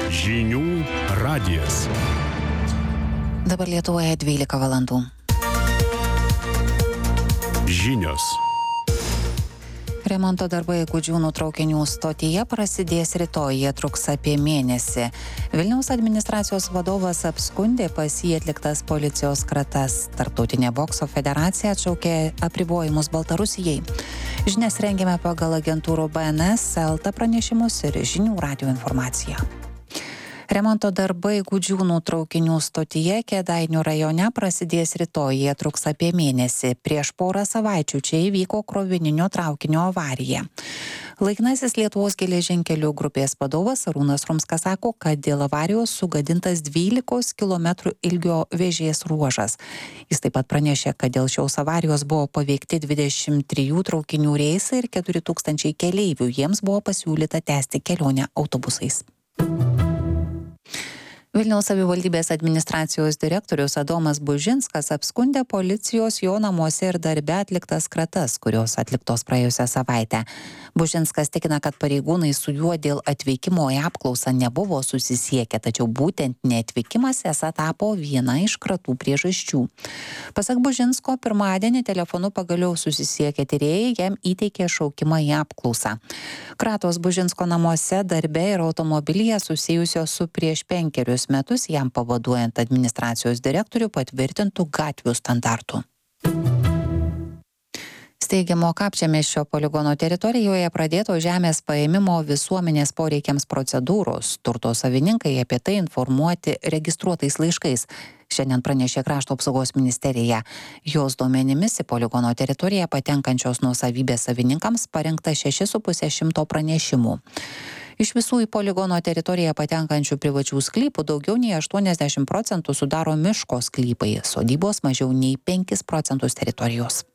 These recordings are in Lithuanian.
Žinių radijas. Dabar Lietuvoje 12 valandų. Žinios. Remonto darbai Gudžiūnų traukinių stotyje prasidės rytoj, jie truks apie mėnesį. Vilniaus administracijos vadovas apskundė pas jį atliktas policijos kratas. Tarptautinė bokso federacija atšaukė apribojimus Baltarusijai. Žinias rengiame pagal agentūrų BNS, LT pranešimus ir Žinių radijo informaciją. Remonto darbai Gudžiūnų traukinių stotyje Kėdainių rajone prasidės rytoj, jie truks apie mėnesį. Prieš porą savaičių čia įvyko krovininio traukinio avarija. Laikinasis Lietuvos geležinkelių grupės vadovas Arūnas Rumskas sako, kad dėl avarijos sugadintas 12 km ilgio vėžės ruožas. Jis taip pat pranešė, kad dėl šios avarijos buvo paveikti 23 traukinių reisai ir 4000 keleivių. Jiems buvo pasiūlyta tęsti kelionę autobusais. Vilniaus savivaldybės administracijos direktorius Adomas Bužinskas apskundė policijos jo namuose ir darbe atliktas kratas, kurios atliktos praėjusią savaitę. Bužinskas tikina, kad pareigūnai su juo dėl atvykimo į apklausą nebuvo susisiekę, tačiau būtent neatvykimas esą tapo viena iš kratų priežasčių. Pasak Bužinsko, pirmadienį telefonu pagaliau susisiekė tyrėjai, jam įteikė šaukimą į apklausą. Kratos Bužinsko namuose, darbe ir automobilyje susijusios su prieš 5 metus jam pavaduojant administracijos direktorių patvirtintų gatvių standartų. Steigiamo Kapčiamiesčio poligono teritorijoje pradėto žemės paėmimo visuomenės poreikiams procedūros. Turto savininkai apie tai informuoti registruotais laiškais. Šiandien pranešė Krašto apsaugos ministerija. Jos duomenimis į poligono teritoriją patenkančios nuosavybės savininkams parengta 6,5 pranešimų. Iš visų į poligono teritoriją patenkančių privačių sklypų daugiau nei 80% sudaro miško sklypai, sodybos mažiau nei 5% teritorijos.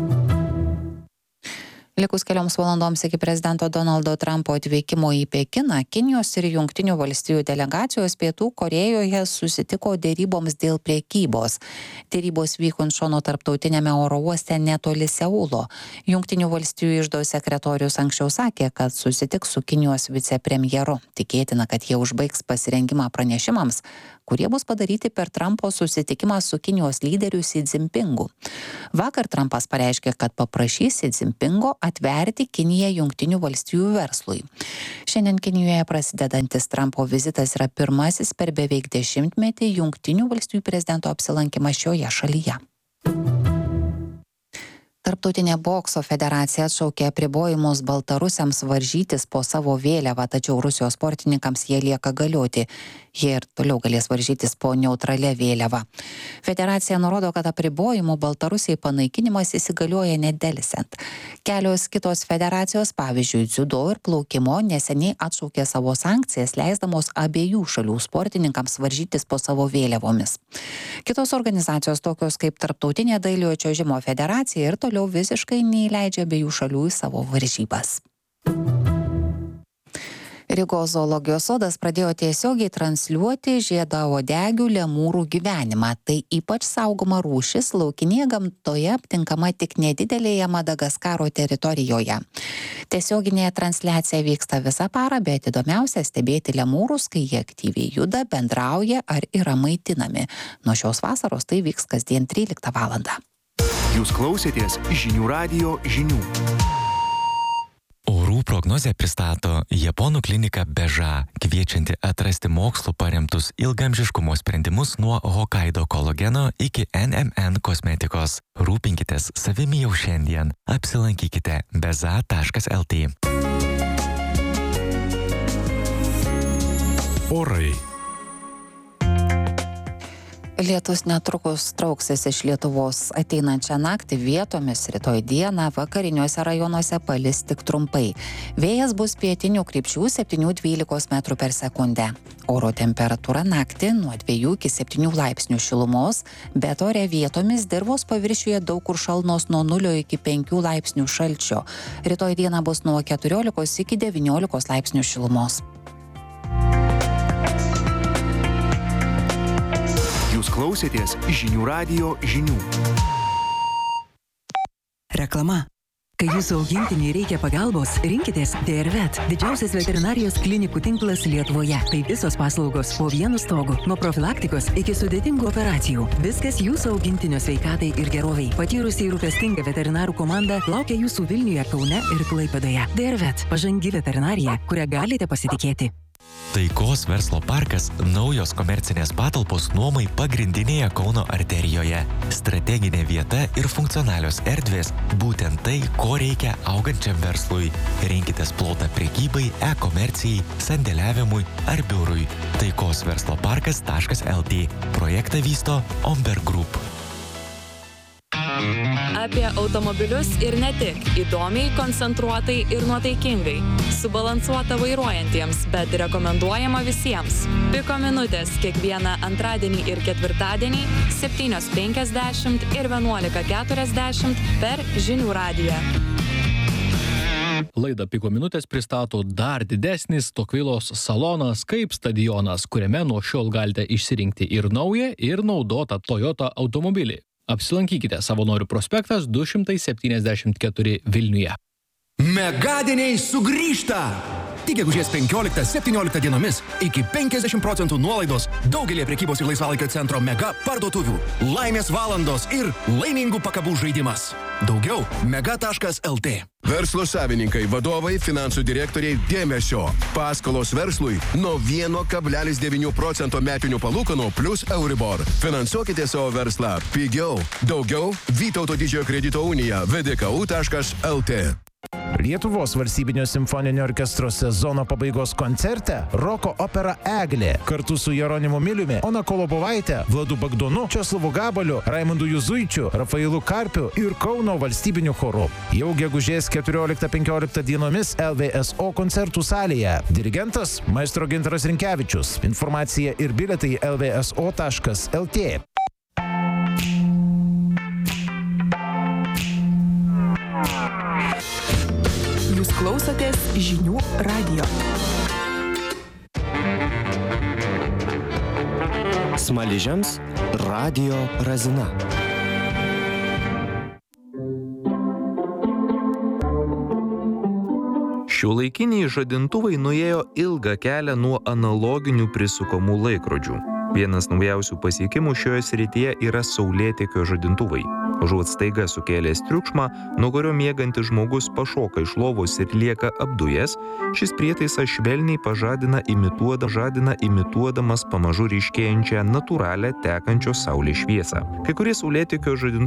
Likus kelioms valandoms iki prezidento Donaldo Trumpo atvykimo į Pekiną, Kinijos ir Jungtinių valstijų delegacijos Pietų Korėjoje susitiko dėryboms dėl prekybos. Dėrybos vyko Inčiono tarptautinėme oro uoste netoli Seulo. Jungtinių valstijų iždo sekretorius anksčiau sakė, kad susitiks su Kinijos vicepremjeru. Tikėtina, kad jie užbaigs pasirengimą pranešimams, kurie bus padaryti per Trumpo susitikimą su Kinijos lyderiu Xi Jinpingu. Vakar Trumpas pareiškė, kad paprašys Xi Jinpingo atverti Kiniją Jungtinių valstijų verslui. Šiandien Kinijoje prasidedantis Trumpo vizitas yra pirmasis per beveik 10-metį Jungtinių valstijų prezidento apsilankymas šioje šalyje. Tarptautinė bokso federacija atšaukė apribojimus baltarusiams varžytis po savo vėliavą, tačiau Rusijos sportininkams jie lieka galioti. Jie ir toliau galės varžytis po neutralia vėliava. Federacija nurodo, kad apribojimų Baltarusijai panaikinimas įsigalioja nedelsiant. Kelios kitos federacijos, pavyzdžiui, dziudo ir plaukimo, neseniai atšaukė savo sankcijas, leisdamos abiejų šalių sportininkams varžytis po savo vėliavomis. Kitos organizacijos, tokios kaip Tarptautinė dailiojo čiuožimo federacija, ir toliau visiškai neįleidžia abiejų šalių į savo varžybas. Rygos zoologijos sodas pradėjo tiesiogiai transliuoti žiedaodegių lemūrų gyvenimą. Tai ypač saugoma rūšis, laukinėje gamtoje aptinkama tik nedidelėje Madagaskaro teritorijoje. Tiesioginė transliacija vyksta visą parą, bet įdomiausia stebėti lemūrus, kai jie aktyviai juda, bendrauja ar yra maitinami. Nuo šios vasaros tai vyks kasdien 13 valandą. Jūs klausėtės Žinių radijo žinių. Orų prognozę pristato Japonų klinika Beža, kviečianti atrasti mokslu paremtus ilgaamžiškumo sprendimus nuo Hokkaido kolageno iki NMN kosmetikos. Rūpinkitės savimi jau šiandien. Apsilankykite beza.lt. Orai. Lietus netrukus trauksis iš Lietuvos. Ateinančią naktį vietomis rytoj dieną vakariniuose rajonuose palis tik trumpai. Vėjas bus pietinių krypčių 7–12 metrų per sekundę. Oro temperatūra naktį nuo 2 iki 7 laipsnių šilumos, bet ore vietomis dirvos paviršiuje daug kur šalnos nuo 0 iki 5 laipsnių šalčio. Rytoj dieną bus nuo 14 iki 19 laipsnių šilumos. Jūs klausėtės Žinių radijo žinių. Reklama. Kai jūsų augintiniui reikia pagalbos, rinkitės DRVET, didžiausias veterinarijos klinikų tinklas Lietuvoje. Tai visos paslaugos po vienu stogu, nuo profilaktikos iki sudėtingų operacijų. Viskas jūsų augintinio sveikatai ir geroviai. Patyrusiai rūpestinga veterinarų komanda laukia jūsų Vilniuje, Kaune ir Klaipėdoje. DRVET – pažangi veterinarija, kurią galite pasitikėti. Taikos verslo parkas – naujos komercinės patalpos nuomai pagrindinėje Kauno arterijoje. Strateginė vieta ir funkcionalios erdvės – būtent tai, ko reikia augančiam verslui. Rinkitės plotą prekybai, e-komercijai, sandėliavimui ar biurui. Taikos verslo parkas.lt. Projektą vysto Omberg Group. Apie automobilius ir ne tik, įdomiai, koncentruotai ir nuotaikingai. Subalansuota vairuojantiems, bet rekomenduojama visiems. Piko minutės kiekvieną antradienį ir ketvirtadienį 7:50 ir 11:40 per Žinių radiją. Laidą Piko minutės pristato dar didesnis Tokvilos salonas kaip stadionas, kuriame nuo šiol galite išsirinkti ir naują, ir naudotą Toyota automobilį. Apsilankykite Savanorių prospektas 274 Vilniuje. Megadieniai sugrįžta! Tik gegužės 15-17 dienomis iki 50% nuolaidos daugelį prekybos ir laisvalaikio centro mega parduotuvių. Laimės valandos ir laimingų pakabų žaidimas. Daugiau mega.lt. Verslo savininkai, vadovai, finansų direktoriai dėmesio. Paskolos verslui nuo 1,9% metinių palūkanų plus Euribor. Finansuokite savo verslą pigiau. Daugiau Vytauto didžiojo kredito unija vdku.lt. Lietuvos valstybinio simfoninio orkestro sezono pabaigos koncerte roko opera Eglė kartu su Jeronimu Miliumi, Ona Kolobovaite, Vladu Bagdonu, Česlovu Gabaliu, Raimundu Juzuičiu, Rafailu Karpiu ir Kauno valstybiniu choru. Jau gegužės 14-15 dienomis LVSO koncertų salėje. Dirigentas maestro Gintaras Rinkevičius. Informacija ir bilietai lvso.lt. Jūs klausotės Žinių radijo. Smaližiams radijo razina. Šiuolaikiniai žadintuvai nuėjo ilgą kelią nuo analoginių prisukamų laikrodžių. Vienas naujausių pasiekimų šioje srityje yra saulėtekio žadintuvai. Užuot staiga sukėlęs triukšmą, nuo kurio miegantis žmogus pašoka iš lovos ir lieka apdujęs, šis prietaisas švelniai imituodamas pamažu ryškėjančią natūralią tekančios saulės šviesą. Kai kurie saulėtekio žadintuvai